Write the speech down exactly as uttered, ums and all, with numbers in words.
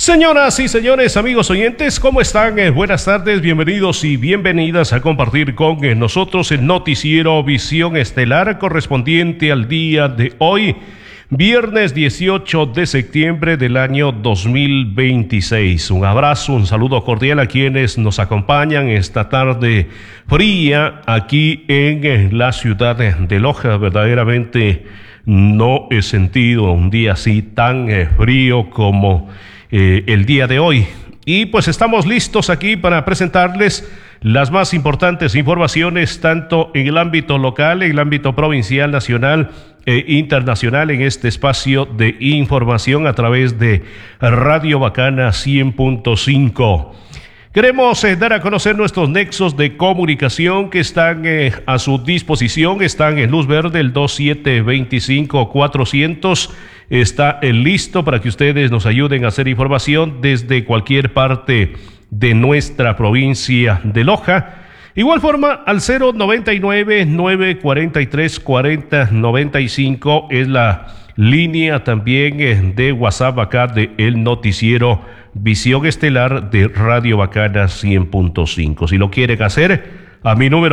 Señoras y señores, amigos oyentes, ¿cómo están? Eh, buenas tardes, bienvenidos y bienvenidas a compartir con eh, nosotros el noticiero Visión Estelar correspondiente al día de hoy, viernes dieciocho de septiembre del año dos mil veintiséis. Un abrazo, un saludo cordial a quienes nos acompañan esta tarde fría aquí en eh, la ciudad de Loja. Verdaderamente no he sentido un día así tan eh, frío como Eh, el día de hoy. Y pues estamos listos aquí para presentarles las más importantes informaciones tanto en el ámbito local, en el ámbito provincial, nacional e internacional en este espacio de información a través de Radio Bacana cien punto cinco. Queremos eh, dar a conocer nuestros nexos de comunicación que están eh, a su disposición. Están en luz verde el dos siete dos cinco cuatrocientos. Está eh, listo para que ustedes nos ayuden a hacer información desde cualquier parte de nuestra provincia de Loja. Igual forma, al cero noventa y nueve, nueve cuarenta y tres, cuarenta noventa y cinco es la línea también eh, de WhatsApp acá de el noticiero Visión Estelar de Radio Bacana cien punto cinco. Si lo quieren hacer, a mi número